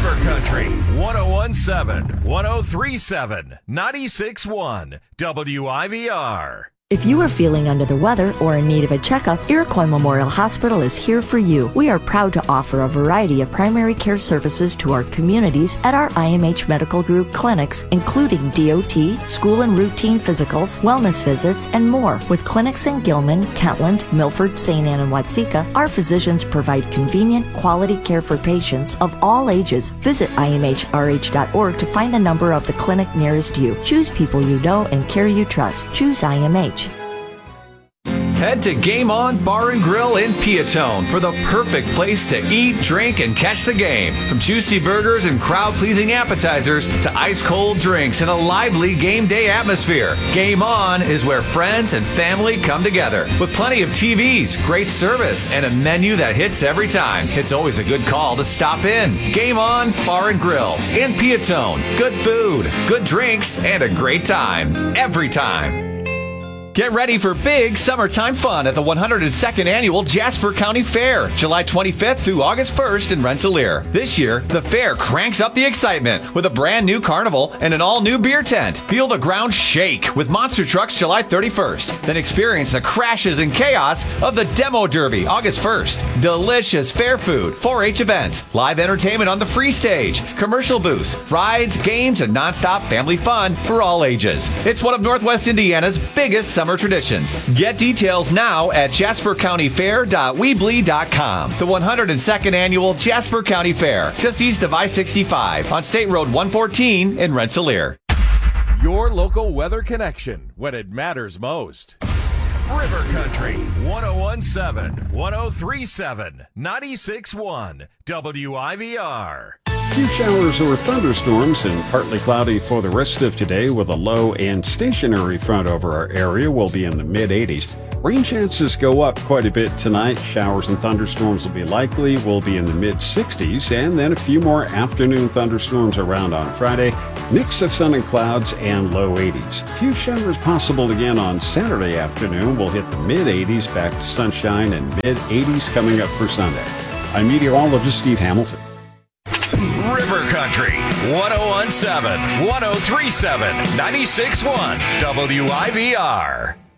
River Country, 1017, 1037, 96.1, WIVR. If you are feeling under the weather or in need of a checkup, Iroquois Memorial Hospital is here for you. We are proud to offer a variety of primary care services to our communities at our IMH Medical Group clinics, including DOT, school and routine physicals, wellness visits, and more. With clinics in Gilman, Kentland, Milford, St. Anne, and Watseka, our physicians provide convenient, quality care for patients of all ages. Visit imhrh.org to find the number of the clinic nearest you. Choose people you know and care you trust. Choose IMH. Head to Game On Bar and Grill in Peatone for the perfect place to eat, drink, and catch the game. From juicy burgers and crowd-pleasing appetizers to ice-cold drinks and a lively game day atmosphere, Game On is where friends and family come together. With plenty of TVs, great service, and a menu that hits every time, it's always a good call to stop in. Game On Bar and Grill in Peatone. Good food, good drinks, and a great time. Every time. Get ready for big summertime fun at the 102nd Annual Jasper County Fair, July 25th through August 1st in Rensselaer. This year, the fair cranks up the excitement with a brand new carnival and an all-new beer tent. Feel the ground shake with monster trucks July 31st. Then experience the crashes and chaos of the Demo Derby August 1st. Delicious fair food, 4-H events, live entertainment on the free stage, commercial booths, rides, games, and nonstop family fun for all ages. It's one of Northwest Indiana's biggest summer traditions. Get details now at jaspercountyfair.weebly.com. The 102nd Annual Jasper County Fair, just east of I-65 on State Road 114 in Rensselaer. Your local weather connection when it matters most. River Country, 1017, 1037, 96.1, WIVR. Few showers or thunderstorms and partly cloudy for the rest of today with a low and stationary front over our area. Will be in the mid-80s. Rain chances go up quite a bit tonight. Showers and thunderstorms will be likely. We'll be in the mid-60s, and then a few more afternoon thunderstorms around on Friday. Mix of sun and clouds and low 80s. Few showers possible again on Saturday afternoon. We'll hit the mid-80s, back to sunshine, and mid-80s coming up for Sunday. I'm meteorologist Steve Hamilton. River Country, 1017, 1037, 96.1, WIVR.